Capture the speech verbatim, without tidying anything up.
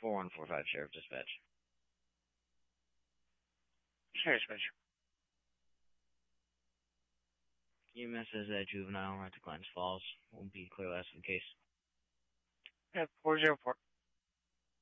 four one four five, Sheriff Dispatch. Sheriff Dispatch. E M S is a juvenile at the Glens Falls. Will be clear last in case. Yeah, four zero four.